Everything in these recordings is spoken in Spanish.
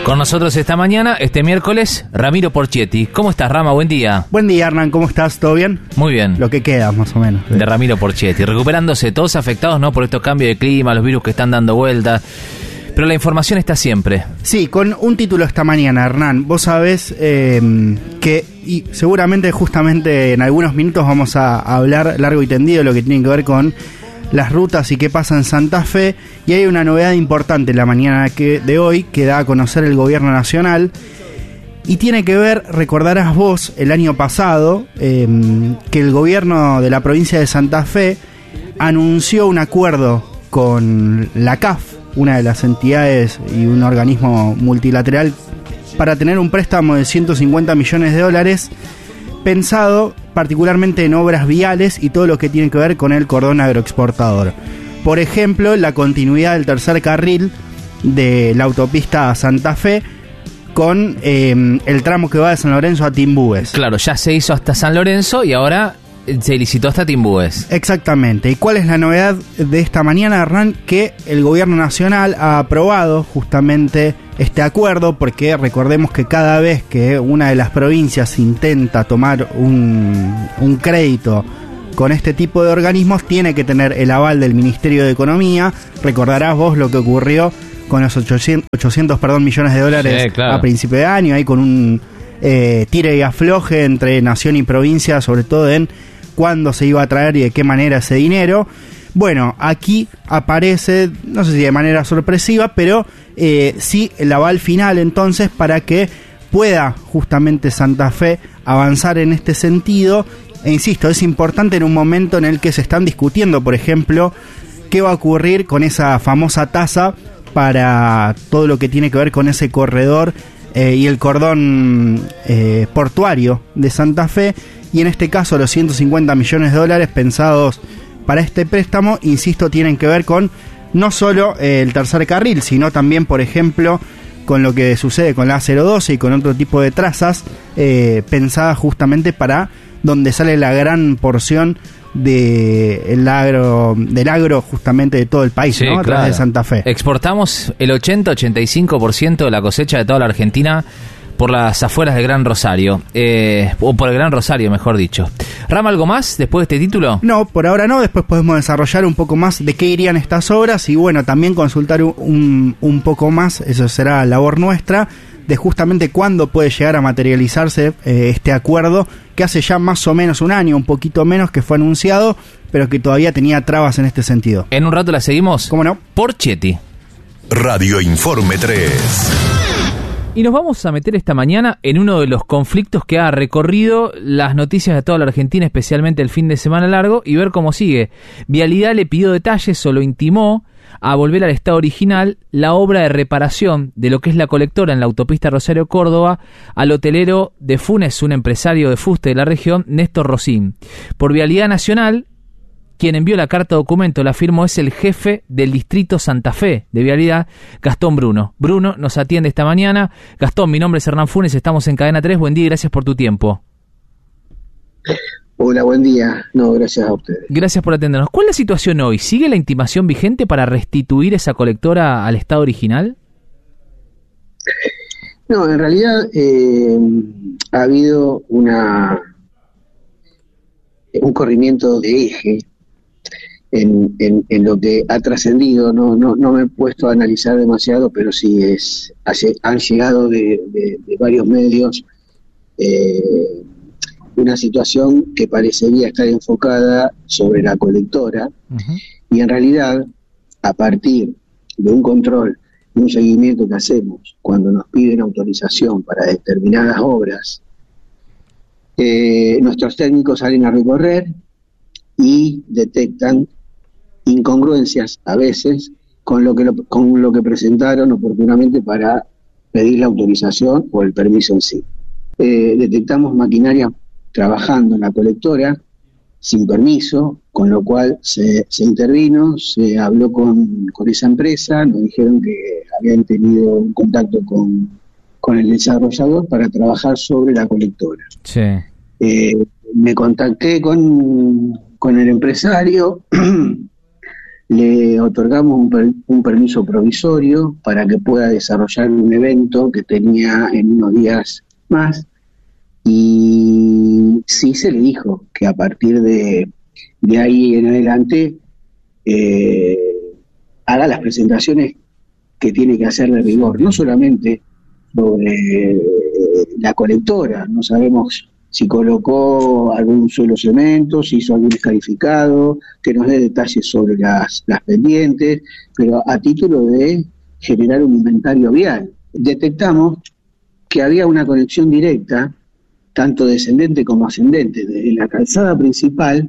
Con nosotros esta mañana, este miércoles, Ramiro Porchetti. ¿Cómo estás, Rama? Buen día. Buen día, Hernán. ¿Cómo estás? ¿Todo bien? Muy bien. Lo que queda, más o menos. De Ramiro Porchetti. Recuperándose, todos afectados, ¿no? Por estos cambios de clima, los virus que están dando vueltas. Pero la información está siempre. Sí, con un título esta mañana, Hernán. Vos sabés que, y seguramente justamente en algunos minutos vamos a hablar largo y tendido de lo que tiene que ver con las rutas y qué pasa en Santa Fe. Y hay una novedad importante en la mañana de hoy que da a conocer el gobierno nacional. Y tiene que ver, recordarás vos, el año pasado, que el gobierno de la provincia de Santa Fe anunció un acuerdo con la CAF, una de las entidades y un organismo multilateral, para tener un préstamo de 150 millones de dólares pensado particularmente en obras viales y todo lo que tiene que ver con el cordón agroexportador. Por ejemplo, la continuidad del tercer carril de la autopista Santa Fe con el tramo que va de San Lorenzo a Timbúes. Claro, ya se hizo hasta San Lorenzo y ahora se licitó hasta Timbúes. Exactamente. ¿Y cuál es la novedad de esta mañana, Hernán? Que el gobierno nacional ha aprobado justamente este acuerdo, porque recordemos que cada vez que una de las provincias intenta tomar un crédito con este tipo de organismos, tiene que tener el aval del Ministerio de Economía. Recordarás vos lo que ocurrió con los 800 millones de dólares, sí, claro, a principio de año, ahí con un tire y afloje entre nación y provincia, sobre todo en cuándo se iba a traer y de qué manera ese dinero. Bueno, aquí aparece, no sé si de manera sorpresiva, pero sí el aval final entonces para que pueda justamente Santa Fe avanzar en este sentido. E insisto, es importante en un momento en el que se están discutiendo, por ejemplo, qué va a ocurrir con esa famosa tasa para todo lo que tiene que ver con ese corredor y el cordón portuario de Santa Fe. Y en este caso los 150 millones de dólares pensados para este préstamo, insisto, tienen que ver con no solo el tercer carril, sino también, por ejemplo, con lo que sucede con la A012 y con otro tipo de trazas pensadas justamente para donde sale la gran porción del agro justamente de todo el país, sí, ¿no? A través de Santa Fe. Exportamos el 80-85% de la cosecha de toda la Argentina por las afueras del Gran Rosario, o por el Gran Rosario, mejor dicho. ¿Rama, algo más después de este título? No, por ahora no. Después podemos desarrollar un poco más de qué irían estas obras y, bueno, también consultar un poco más, eso será labor nuestra, de justamente cuándo puede llegar a materializarse este acuerdo que hace ya más o menos un año, un poquito menos, que fue anunciado, pero que todavía tenía trabas en este sentido. En un rato la seguimos. ¿Cómo no? Porchetti. Radio Informe 3. Y nos vamos a meter esta mañana en uno de los conflictos que ha recorrido las noticias de toda la Argentina, especialmente el fin de semana largo, y ver cómo sigue. Vialidad le pidió detalles o lo intimó a volver al estado original la obra de reparación de lo que es la colectora en la autopista Rosario-Córdoba al hotelero de Funes, un empresario de fuste de la región, Néstor Rosín. Por Vialidad Nacional, quien envió la carta documento, la firmó, es el jefe del distrito Santa Fe de Vialidad, Gastón Bruno. Bruno nos atiende esta mañana. Gastón, mi nombre es Hernán Funes, estamos en Cadena 3. Buen día y gracias por tu tiempo. Hola, buen día. No, gracias a ustedes. Gracias por atendernos. ¿Cuál es la situación hoy? ¿Sigue la intimación vigente para restituir esa colectora al estado original? No, en realidad ha habido un corrimiento de eje en lo que ha trascendido. No me he puesto a analizar demasiado, pero sí han llegado de varios medios una situación que parecería estar enfocada sobre la colectora, y en realidad, a partir de un control, de un seguimiento que hacemos cuando nos piden autorización para determinadas obras, nuestros técnicos salen a recorrer y detectan incongruencias a veces con lo que presentaron oportunamente para pedir la autorización o el permiso en sí. Detectamos maquinaria trabajando en la colectora sin permiso, con lo cual se intervino, se habló con esa empresa, nos dijeron que habían tenido un contacto con el desarrollador para trabajar sobre la colectora. Sí. Me contacté con el empresario, le otorgamos un permiso provisorio para que pueda desarrollar un evento que tenía en unos días más, y sí se le dijo que a partir de ahí en adelante haga las presentaciones que tiene que hacer de rigor, no solamente sobre la colectora, no sabemos si colocó algún suelo cemento, si hizo algún descalificado, que nos dé detalles sobre las pendientes, pero a título de generar un inventario vial. Detectamos que había una conexión directa, tanto descendente como ascendente, desde la calzada principal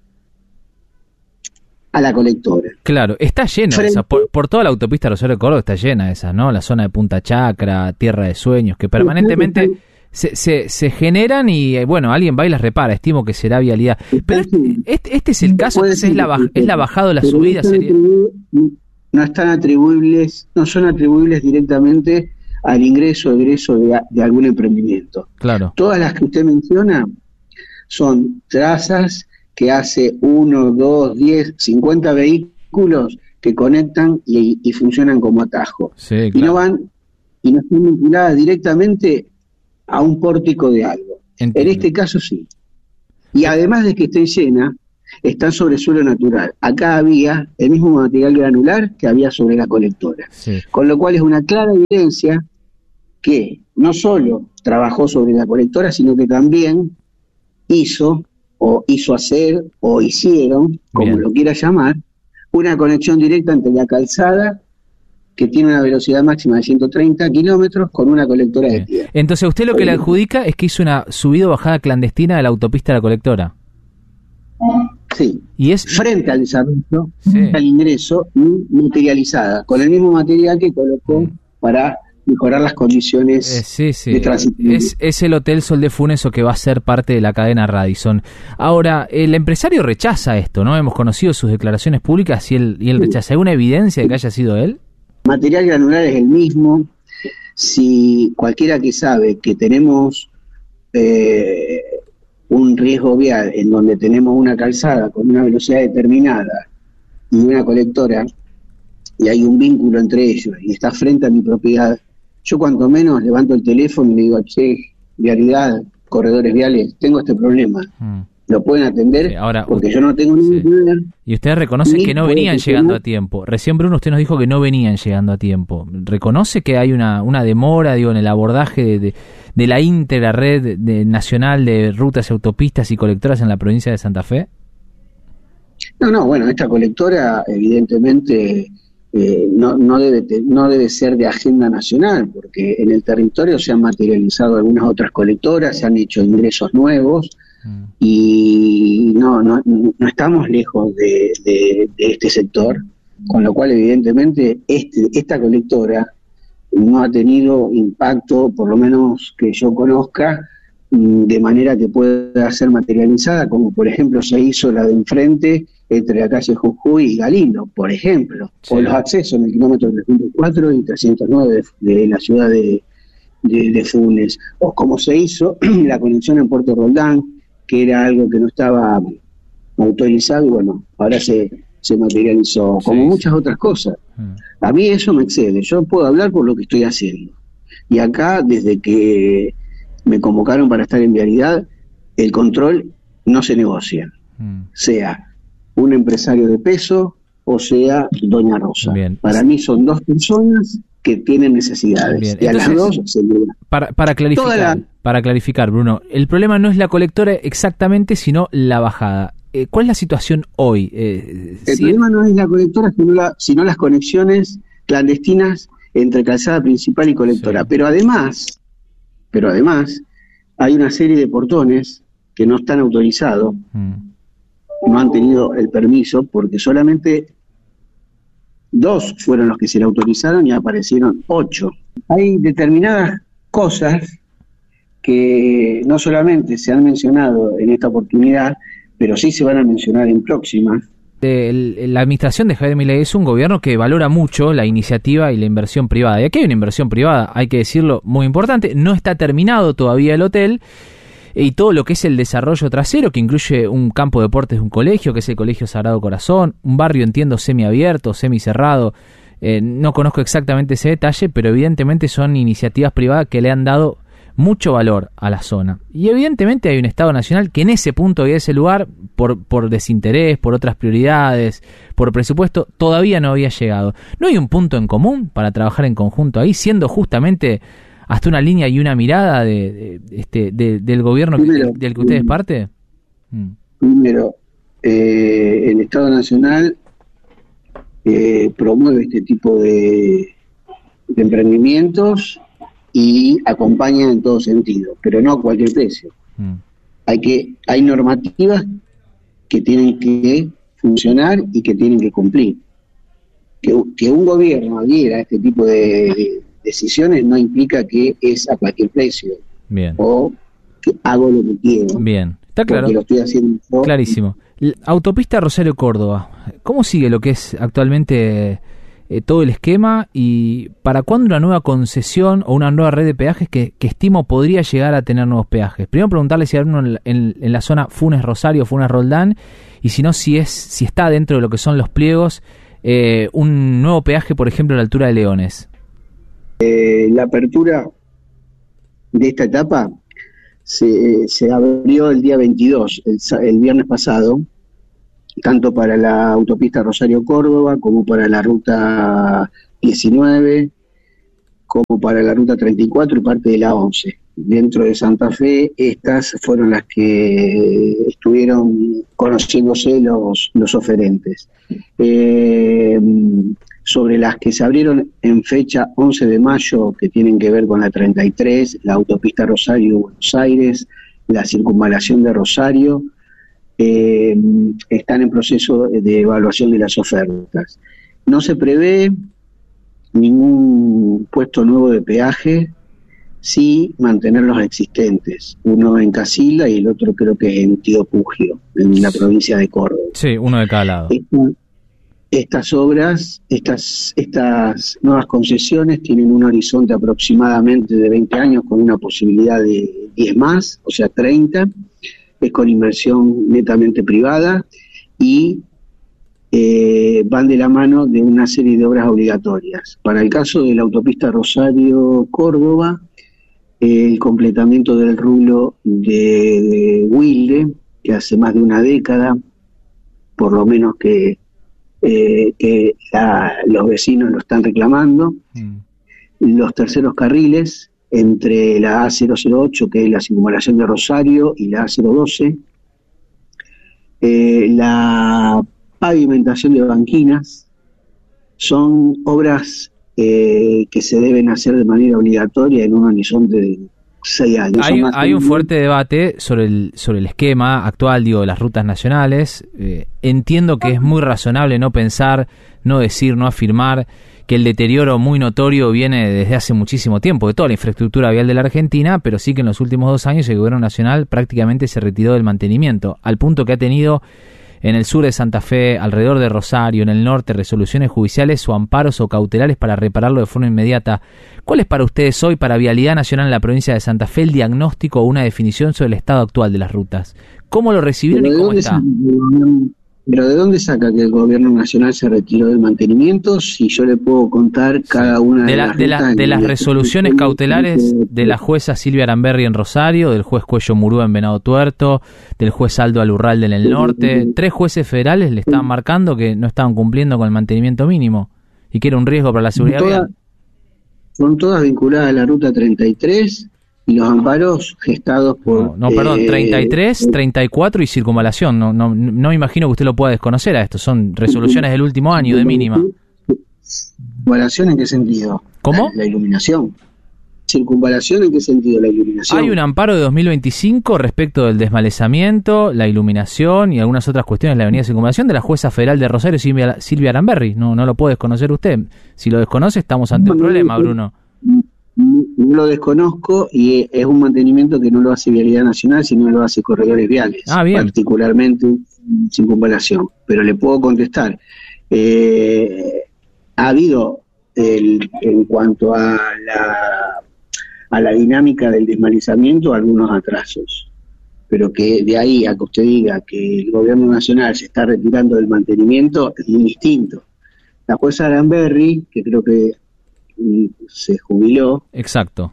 a la colectora. Claro, está llena esa, por toda la autopista Rosario de Córdoba está llena esa, ¿no? La zona de Punta Chacra, Tierra de Sueños, que permanentemente se generan y, bueno, alguien va y las repara, estimo que será vialidad. Pero este es el caso, es la bajada o la subida. No son atribuibles directamente al ingreso o egreso de algún emprendimiento. Claro. Todas las que usted menciona son trazas que hace 1, 2, 10, 50 vehículos que conectan y funcionan como atajo. Sí, claro. Y no están vinculadas directamente a un pórtico de algo. Entiendo. En este caso sí. Y además de que estén llenas, están sobre suelo natural. Acá había el mismo material granular que había sobre la colectora. Sí. Con lo cual es una clara evidencia que no solo trabajó sobre la colectora, sino que también hizo hacer, o hicieron, como Bien. lo quiera llamar, una conexión directa entre la calzada, que tiene una velocidad máxima de 130 kilómetros, con una colectora de tierra. Entonces, usted lo que le adjudica es que hizo una subida o bajada clandestina de la autopista de la colectora. Sí. Y es Frente al desarrollo, Sí. al ingreso, y materializada, con el mismo material que colocó para mejorar las condiciones de tránsito. Es el Hotel Sol de Funes, o que va a ser parte de la cadena Radisson. Ahora, el empresario rechaza esto, ¿no? Hemos conocido sus declaraciones públicas y él rechaza. ¿Hay una evidencia de que haya sido él? Material granular es el mismo. Si cualquiera que sabe que tenemos un riesgo vial en donde tenemos una calzada con una velocidad determinada y una colectora, y hay un vínculo entre ellos y está frente a mi propiedad, yo cuanto menos levanto el teléfono y le digo: che, vialidad, corredores viales, tengo este problema. ¿Lo pueden atender? Sí, ahora, porque yo no tengo ningún problema. Y ustedes reconocen que no venían llegando a tiempo. Recién, Bruno, usted nos dijo que no venían llegando a tiempo. ¿Reconoce que hay una demora, digo, en el abordaje de la íntegra red nacional de rutas, autopistas y colectoras en la provincia de Santa Fe? Bueno, esta colectora evidentemente no debe ser de agenda nacional, porque en el territorio se han materializado algunas otras colectoras, se han hecho ingresos nuevos, y no estamos lejos de este sector, con lo cual evidentemente esta colectora no ha tenido impacto, por lo menos que yo conozca, de manera que pueda ser materializada, como por ejemplo se hizo la de enfrente entre la calle Jujuy y Galindo, por ejemplo, sí. O los accesos en el kilómetro 304 y 309 de la ciudad de Funes, o como se hizo la conexión en Puerto Roldán, que era algo que no estaba autorizado, y bueno, ahora se materializó, como muchas otras cosas. A mí eso me excede, yo puedo hablar por lo que estoy haciendo. Y acá, desde que me convocaron para estar en vialidad, el control no se negocia, sea un empresario de peso o sea Doña Rosa. Bien. Para mí son dos personas que tienen necesidades. Bien. Y a las dos se le da. Para clarificar, Bruno, el problema no es la colectora exactamente, sino la bajada. ¿Cuál es la situación hoy? El problema no es la colectora, sino las conexiones clandestinas entre calzada principal y colectora. Sí. Pero además, hay una serie de portones que no están autorizados, no han tenido el permiso, porque solamente 2 fueron los que se le autorizaron y aparecieron 8. Hay determinadas cosas que no solamente se han mencionado en esta oportunidad, pero sí se van a mencionar en próximas. La administración de Javier Milei es un gobierno que valora mucho la iniciativa y la inversión privada. Y aquí hay una inversión privada, hay que decirlo, muy importante. No está terminado todavía el hotel. y todo lo que es el desarrollo trasero, que incluye un campo de deportes de un colegio, que es el Colegio Sagrado Corazón, un barrio, entiendo, semiabierto, semicerrado. No conozco exactamente ese detalle, pero evidentemente son iniciativas privadas que le han dado mucho valor a la zona. Y evidentemente hay un Estado Nacional que en ese punto y ese lugar, por desinterés, por otras prioridades, por presupuesto, todavía no había llegado. ¿No hay un punto en común para trabajar en conjunto ahí, siendo justamente hasta una línea y una mirada del gobierno Primero, del que usted es parte? Primero, el Estado Nacional promueve este tipo de emprendimientos y acompaña en todo sentido, pero no a cualquier precio. Hay normativas que tienen que funcionar y que tienen que cumplir. Que un gobierno adhiera a este tipo de decisiones no implica que es a cualquier precio. Bien. O que hago lo que quiero. Bien, está claro. Porque lo estoy haciendo yo. Clarísimo. Autopista Rosario-Córdoba, ¿cómo sigue lo que es actualmente todo el esquema y para cuándo una nueva concesión o una nueva red de peajes que estimo podría llegar a tener nuevos peajes? Primero preguntarle si hay uno en la zona Funes-Rosario, Funes-Roldán, y si no, si está dentro de lo que son los pliegos un nuevo peaje, por ejemplo, a la altura de Leones. La apertura de esta etapa se abrió el día 22, el viernes pasado, tanto para la autopista Rosario-Córdoba, como para la ruta 19, como para la ruta 34 y parte de la 11. Dentro de Santa Fe, estas fueron las que estuvieron conociéndose los oferentes. Sobre las que se abrieron en fecha 11 de mayo, que tienen que ver con la 33, la autopista Rosario-Buenos Aires, la circunvalación de Rosario, están en proceso de evaluación de las ofertas. No se prevé ningún puesto nuevo de peaje, sí mantener los existentes, uno en Casilda y el otro creo que en Tío Pugio, en la provincia de Córdoba. Sí, uno de cada lado. Estas obras, estas nuevas concesiones tienen un horizonte aproximadamente de 20 años con una posibilidad de 10 más, o sea 30, es con inversión netamente privada y van de la mano de una serie de obras obligatorias. Para el caso de la autopista Rosario-Córdoba, el completamiento del rulo de Wilde, que hace más de una década, por lo menos que los vecinos lo están reclamando. Los terceros carriles entre la A008, que es la circunvalación de Rosario, y la A012, la pavimentación de banquinas, son obras que se deben hacer de manera obligatoria en un horizonte de 6 años. Hay un fuerte debate sobre el esquema actual, digo, de las rutas nacionales. Entiendo que es muy razonable no pensar, no decir, no afirmar que el deterioro muy notorio viene desde hace muchísimo tiempo de toda la infraestructura vial de la Argentina, pero sí que en los últimos 2 años el gobierno nacional prácticamente se retiró del mantenimiento, al punto que ha tenido en el sur de Santa Fe, alrededor de Rosario, en el norte, resoluciones judiciales o amparos o cautelares para repararlo de forma inmediata. ¿Cuál es para ustedes hoy, para Vialidad Nacional en la provincia de Santa Fe, el diagnóstico o una definición sobre el estado actual de las rutas? ¿Cómo lo recibieron y cómo está? ¿Pero de dónde saca que el gobierno nacional se retiró del mantenimiento? Si yo le puedo contar cada una de las resoluciones cautelares de la jueza Silvia Aramberri en Rosario, del juez Cuello Murúa en Venado Tuerto, del juez Aldo Alurralde en el norte. 3 jueces federales le estaban marcando que no estaban cumpliendo con el mantenimiento mínimo y que era un riesgo para la seguridad vial. Son todas vinculadas a la ruta 33 y los amparos gestados por... Perdón, 33, 34 y circunvalación. No me imagino que usted lo pueda desconocer a esto. Son resoluciones del último año de mínima. ¿Circunvalación en qué sentido? ¿Cómo? La iluminación. ¿Circunvalación en qué sentido? La iluminación. Hay un amparo de 2025 respecto del desmalezamiento, la iluminación y algunas otras cuestiones de la avenida Circunvalación de la jueza federal de Rosario, Silvia Aramberri. No lo puede desconocer usted. Si lo desconoce, estamos ante un problema, Bruno. No lo desconozco y es un mantenimiento que no lo hace Vialidad Nacional, sino lo hace Corredores Viales, particularmente Circunvalación. Pero le puedo contestar. Ha habido, en cuanto a la dinámica del desmalezamiento, algunos atrasos. pero que de ahí a que usted diga que el gobierno nacional se está retirando del mantenimiento es muy distinto. La jueza Aranberri, que creo que se jubiló, exacto,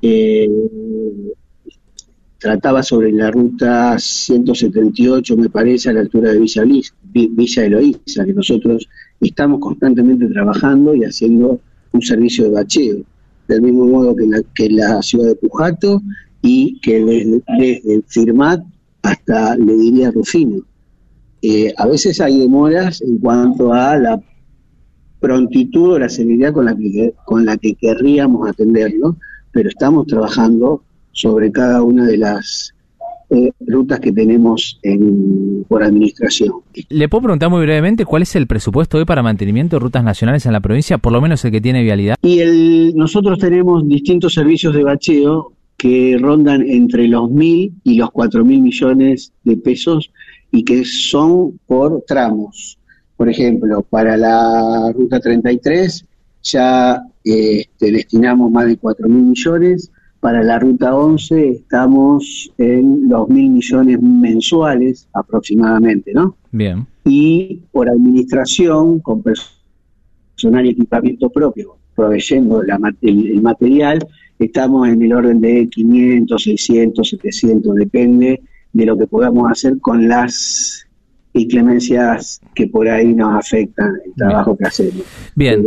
trataba sobre la ruta 178, me parece, a la altura de Villa Eloísa, que nosotros estamos constantemente trabajando y haciendo un servicio de bacheo, del mismo modo que la ciudad de Pujato y que desde Firmat hasta, le diría, Rufino. A veces hay demoras en cuanto a la prontitud o la celeridad con la que querríamos atenderlo, pero estamos trabajando sobre cada una de las rutas que tenemos por administración. ¿Le puedo preguntar muy brevemente cuál es el presupuesto hoy para mantenimiento de rutas nacionales en la provincia, por lo menos el que tiene Vialidad? Y nosotros tenemos distintos servicios de bacheo que rondan entre los 1.000 y los 4.000 millones de pesos y que son por tramos. Por ejemplo, para la ruta 33 ya destinamos más de 4.000 millones. Para la ruta 11 estamos en los 1.000 millones mensuales aproximadamente, ¿no? Bien. Y por administración, con personal y equipamiento propio, proveyendo el material, estamos en el orden de 500, 600, 700, depende de lo que podamos hacer con las inclemencias que por ahí nos afectan el trabajo que hacemos. Bien.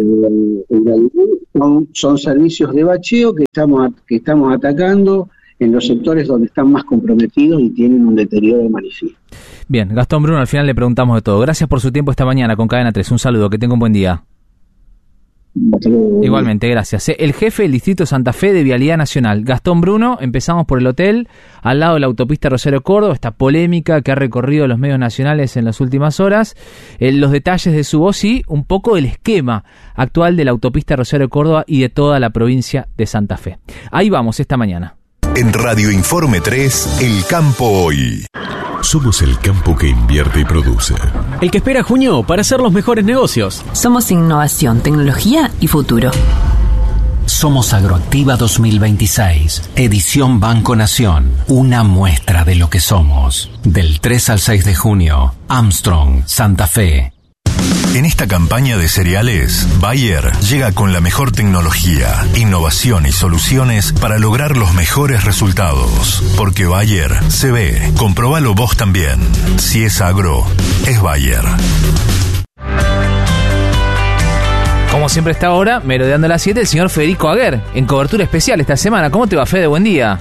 Son servicios de bacheo que estamos atacando en los sectores donde están más comprometidos y tienen un deterioro manifiesto. Bien, Gastón Bruno, al final le preguntamos de todo. Gracias por su tiempo esta mañana con Cadena 3. Un saludo, que tenga un buen día. Igualmente, gracias. El jefe del Distrito Santa Fe de Vialidad Nacional, Gastón Bruno. Empezamos por el hotel, al lado de la autopista Rosario Córdoba, esta polémica que ha recorrido los medios nacionales en las últimas horas. Los detalles de su voz y un poco del esquema actual de la autopista Rosario Córdoba y de toda la provincia de Santa Fe. Ahí vamos esta mañana. En Radio Informe 3, El Campo Hoy. Somos el campo que invierte y produce. El que espera junio para hacer los mejores negocios. Somos innovación, tecnología y futuro. Somos Agroactiva 2026, edición Banco Nación. Una muestra de lo que somos. Del 3 al 6 de junio, Armstrong, Santa Fe. En esta campaña de cereales, Bayer llega con la mejor tecnología, innovación y soluciones para lograr los mejores resultados. Porque Bayer se ve. Comprobalo vos también. Si es agro, es Bayer. Como siempre está ahora, merodeando a las 7, el señor Federico Aguer, en cobertura especial esta semana. ¿Cómo te va, Fede? Buen día.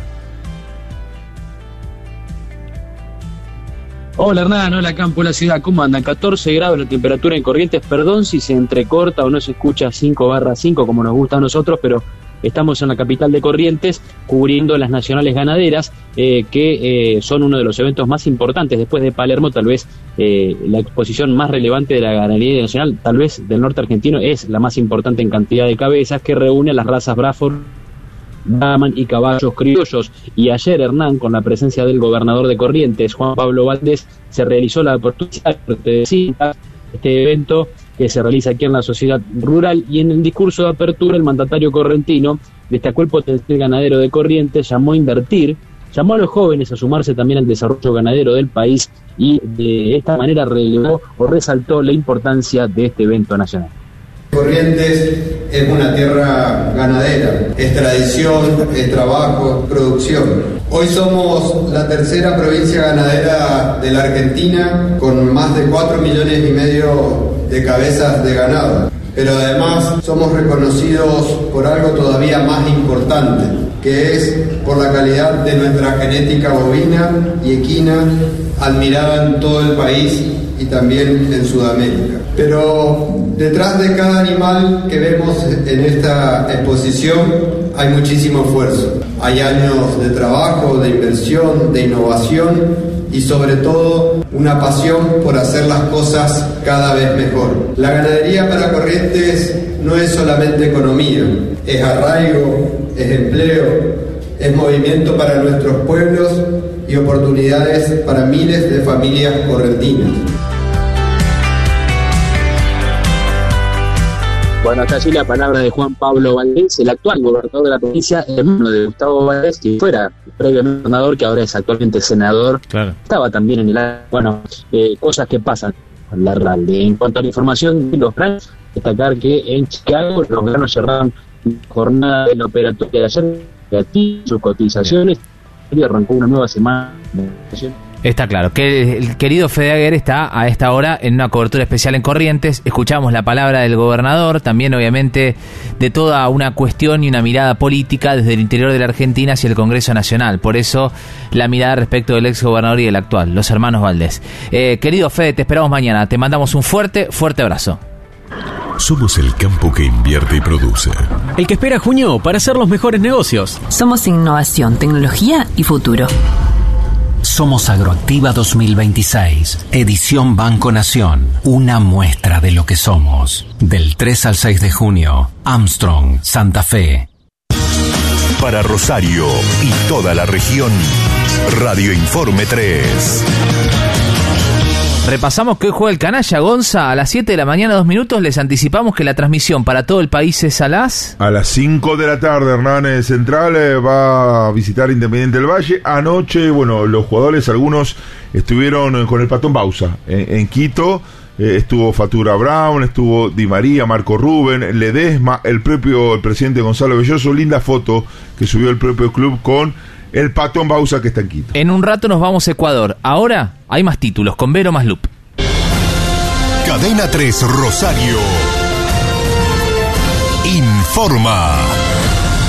Hola Hernán, hola Campo, la ciudad, ¿cómo andan? 14 grados la temperatura en Corrientes, perdón si se entrecorta o no se escucha 5/5 como nos gusta a nosotros, pero estamos en la capital de Corrientes cubriendo las nacionales ganaderas, que son uno de los eventos más importantes después de Palermo, tal vez la exposición más relevante de la ganadería nacional, tal vez del norte argentino, es la más importante en cantidad de cabezas, que reúne a las razas Braford, Brahman y caballos criollos. Y ayer, Hernán, con la presencia del gobernador de Corrientes, Juan Pablo Valdés, se realizó la apertura de este evento que se realiza aquí en la sociedad rural, y en el discurso de apertura el mandatario correntino destacó el potencial ganadero de Corrientes, llamó a invertir, llamó a los jóvenes a sumarse también al desarrollo ganadero del país y de esta manera relevó o resaltó la importancia de este evento nacional. Corrientes es una tierra ganadera, es tradición, es trabajo, es producción. Hoy somos la tercera provincia ganadera de la Argentina con más de 4,5 millones de cabezas de ganado. Pero además somos reconocidos por algo todavía más importante, que es por la calidad de nuestra genética bovina y equina, admirada en todo el país y también en Sudamérica. Pero detrás de cada animal que vemos en esta exposición hay muchísimo esfuerzo. Hay años de trabajo, de inversión, de innovación y sobre todo una pasión por hacer las cosas cada vez mejor. La ganadería para Corrientes no es solamente economía, es arraigo, es empleo, es movimiento para nuestros pueblos y oportunidades para miles de familias correntinas. Bueno, hasta allí la palabra de Juan Pablo Valdés, el actual gobernador de la provincia, hermano de Gustavo Valdés, que fuera previamente gobernador, que ahora es actualmente senador. Claro. Estaba también en el... Bueno, cosas que pasan en la RALDE. En cuanto a la información de los Rams, destacar que en Chicago los granos cerraron la jornada del operatorio de ayer, que sus cotizaciones, y arrancó una nueva semana de Está claro que el querido Fede Aguer está a esta hora en una cobertura especial en Corrientes. Escuchamos la palabra del gobernador, también obviamente de toda una cuestión y una mirada política desde el interior de la Argentina hacia el Congreso Nacional. Por eso la mirada respecto del ex gobernador y del actual, los hermanos Valdés. Querido Fede, te esperamos mañana. Te mandamos un fuerte abrazo. Somos el campo que invierte y produce. El que espera junio para hacer los mejores negocios. Somos innovación, tecnología y futuro. Somos Agroactiva 2026, edición Banco Nación, una muestra de lo que somos. Del 3 al 6 de junio, Armstrong, Santa Fe. Para Rosario y toda la región, Radio Informe 3. Repasamos que hoy juega el Canalla, Gonza, a las 7 de la mañana, 2 minutos. Les anticipamos que la transmisión para todo el país es a las 5 de la tarde. Hernán Central va a visitar Independiente del Valle. Anoche, bueno, los jugadores, algunos estuvieron con el Patón Bausa en Quito. Estuvo Fatura Brown, estuvo Di María, Marco Rubén, Ledesma, el presidente Gonzalo Belloso. Linda foto que subió el propio club con el Patón Bausa, que está en Quito. En un rato nos vamos a Ecuador. Ahora hay más títulos con Vero Maslup. Cadena 3 Rosario informa.